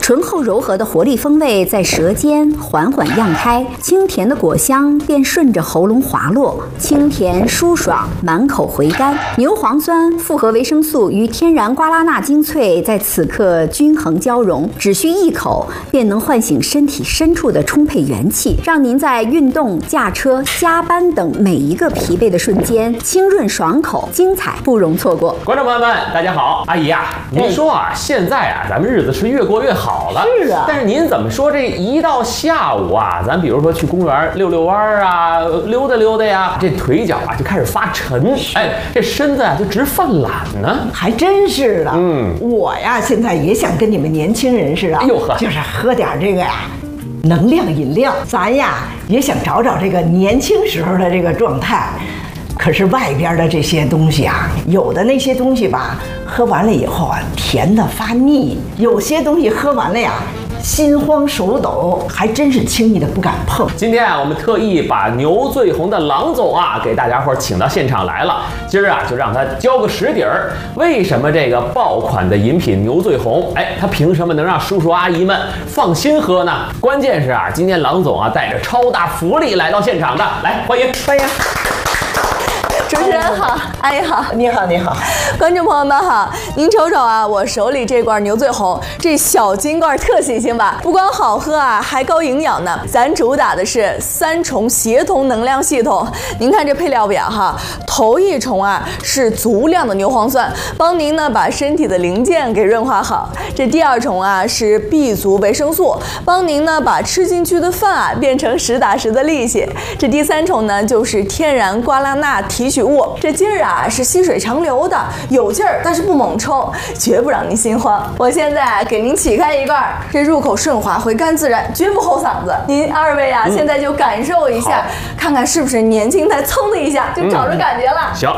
醇厚柔和的活力风味在舌尖缓缓漾开，清甜的果香便顺着喉咙滑落，清甜舒爽，满口回甘。牛磺酸、复合维生素与天然瓜拉纳精粹在此刻均衡交融，只需一口便能唤醒身体深处的充沛元气，让您在运动、驾车、加班等每一个疲惫的瞬间清润爽口，精彩不容错过。 观众朋友们，大家好，阿姨啊，您说啊，现在啊，咱们日子是越过越好了， 是啊。 但是您怎么说这一到下午啊，咱比如说去公园溜溜弯啊，溜达溜达呀，这腿脚啊就开始发沉，哎，这身子啊就直犯懒呢。 还真是的，我呀现在也想跟你们年轻人似的， 哎呦呵， 就是喝点这个呀。能量饮料，咱呀也想找找这个年轻时候的这个状态。可是外边的这些东西啊，有的那些东西吧，喝完了以后啊，甜的发腻；有些东西喝完了呀，心慌手抖，还真是轻易的不敢碰。 今天啊，我们特意把牛最红的郎总啊，给大家伙请到现场来了。今儿啊，就让他交个实底儿，为什么这个爆款的饮品牛最红？哎，他凭什么能让叔叔阿姨们放心喝呢？关键是啊，今天郎总啊，带着超大福利来到现场的，来欢迎，欢迎。 主持人好，阿姨好， 你好，你好， 观众朋友们好，您瞅瞅啊，我手里这罐牛最红，这小金罐特新鲜吧？不光好喝啊，还高营养呢。咱主打的是3重协同能量系统。您看这配料表哈，头一重啊是足量的牛磺酸，帮您呢把身体的零件给润滑好。这第2重啊是 B 族维生素，帮您呢把吃进去的饭啊变成实打实的力气。这第3重呢就是天然瓜拉纳提取物，这劲儿啊是细水长流的，有劲儿但是不猛抽，绝不让您心慌。我现在给您起开一罐，这入口顺滑，回甘自然，绝不齁嗓子。您2位啊，现在就感受一下，看看是不是年轻态，噌的一下就找着感觉了。 行。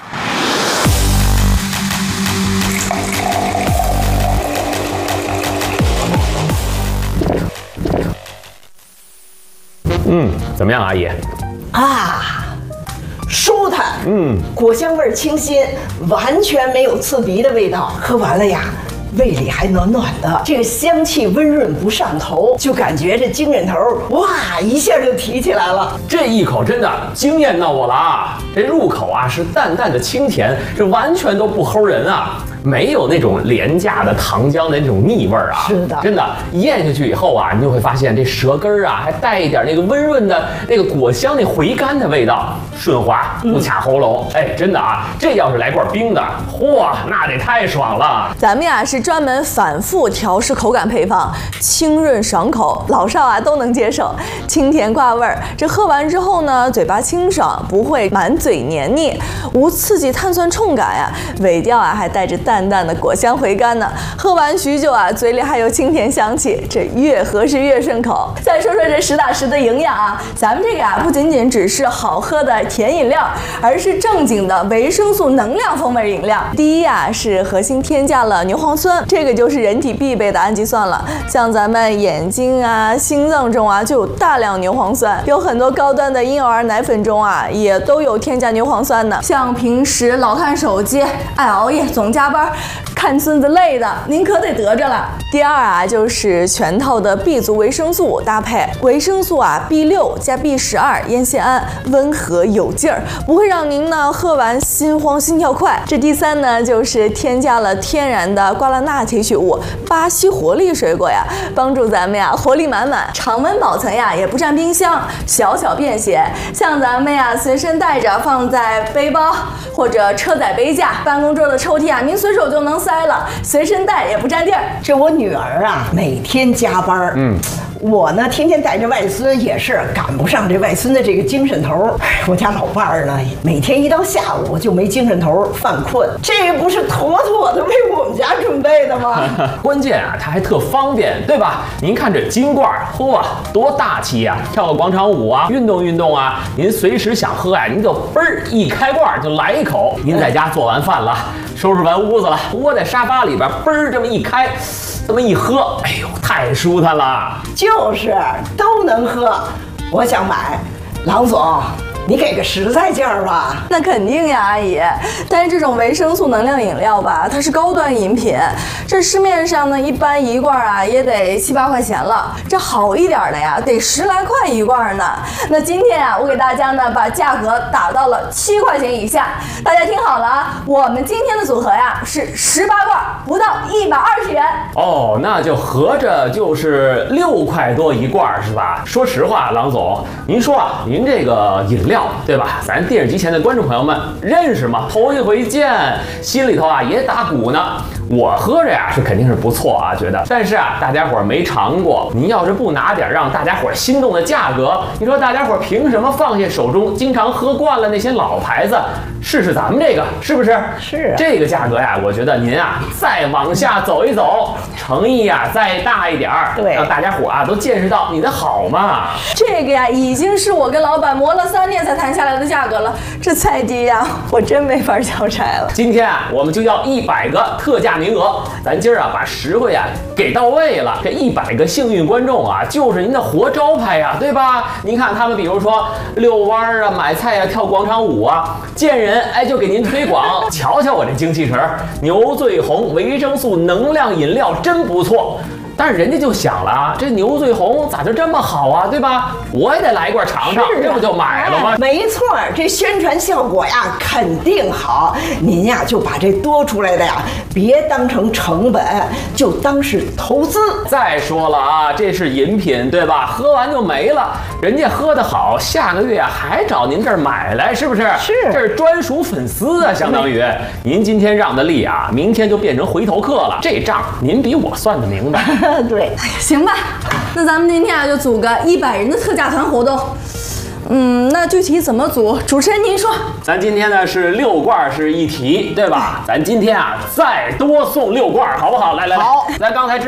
怎么样，阿姨？ 啊，舒坦，果香味清新，完全没有刺鼻的味道。喝完了呀，胃里还暖暖的，这个香气温润不上头，就感觉这精神头哇一下就提起来了。 这一口真的惊艳到我了啊！这入口啊是淡淡的清甜，这完全都不齁人啊。没有那种廉价的糖浆的那种腻味儿啊， 是的， 真的咽下去以后啊，你就会发现这舌根儿啊还带一点那个温润的那个果香那回甘的味道，顺滑不卡喉咙。哎，真的啊，这要是来罐冰的，嚯，那得太爽了。 咱们呀是专门反复调试口感配方，清润爽口，老少啊都能接受，清甜挂味儿。这喝完之后呢，嘴巴清爽，不会满嘴黏腻，无刺激碳酸冲感呀，尾调啊还带着淡淡的果香回甘呢。喝完许久啊，嘴里还有清甜香气，这越喝是越顺口。再说说这实打实的营养啊，咱们这个啊不仅仅只是好喝的甜饮料，而是正经的维生素能量风味饮料。第一啊是核心添加了牛磺酸，这个就是人体必备的氨基酸了。像咱们眼睛啊、心脏中啊就有大量牛磺酸，有很多高端的婴幼儿奶粉中啊也都有添加牛磺酸的。像平时老看手机、爱熬夜、总加班、看孙子累的，您可得得着了。第2啊就是全套的 B 族维生素搭配，维生素啊 B6加 B12烟酰胺，温和有劲儿，不会让您呢喝完心慌心跳快。这第3呢就是添加了天然的瓜拉纳提取物，巴西活力水果呀，帮助咱们呀活力满满，常温保存呀也不占冰箱，小巧便携，像咱们呀随身带着，放在背包或者车载杯架、办公桌的抽屉啊，您随手就能塞了，随身带也不占地儿。 这我女儿啊，每天加班，我呢天天带着外孙，也是赶不上这外孙的这个精神头。我家老伴儿呢，每天一到下午就没精神头，犯困，这不是妥妥的为我们家准备的吗？ 关键啊，它还特方便，对吧？您看这金罐，嚯，多大气呀！跳个广场舞啊，运动运动啊，您随时想喝呀，您就嘣儿一开罐就来一口。您在家做完饭了，收拾完屋子了，窝在沙发里边，嘣儿这么一开，这么一喝，哎呦，太舒坦了。 就是都能喝。我想买，郎总， 你给个实在价吧。 那肯定呀，阿姨。但是这种维生素能量饮料吧，它是高端饮品，这市面上呢一般一罐啊也得7、8块钱了，这好一点的呀得10来块一罐呢。那今天啊，我给大家呢把价格打到了7块钱以下，大家听好了啊，我们今天的组合呀是18罐，不到120元。 哦，那就合着就是6块多一罐是吧？说实话，郎总，您说啊，您这个饮料对吧？咱电视机前的观众朋友们认识吗？头一回见，心里头啊也打鼓呢。我喝着呀是肯定是不错啊，觉得，但是啊大家伙没尝过，您要是不拿点让大家伙心动的价格，你说大家伙凭什么放下手中经常喝惯了那些老牌子，试试咱们这个，是不是？ 是啊， 这个价格呀，我觉得您啊再往下走一走，诚意啊再大一点儿， 对， 让大家伙啊都见识到你的好嘛。 这个呀已经是我跟老板磨了3年才谈下来的价格了，这再低呀我真没法交差了。 今天啊我们就要100个特价名额，咱今儿啊把实惠啊给到位了，这100个幸运观众啊就是您的活招牌呀，对吧？您看他们比如说遛弯啊、买菜啊、跳广场舞啊，见人哎就给您推广，瞧瞧我这精气神儿，牛醉红维生素能量饮料真不错。但是人家就想了啊，这牛醉红咋就这么好啊，对吧？我也得来一罐尝尝，这不就买了吗？ 没错，这宣传效果呀肯定好。您呀就把这多出来的呀，别当成成本，就当是投资。 再说了啊，这是饮品对吧？喝完就没了，人家喝得好，下个月还找您这儿买来，是不是？ 是， 这是专属粉丝啊，相当于您今天让的利啊，明天就变成回头客了，这账您比我算得明白。 对， 行吧，那咱们今天啊就组个100人的特价团活动。那具体怎么组？主持人您说。 咱今天呢是6罐是一提，对吧？咱今天啊再多送6罐，好不好？来， 好， 咱刚才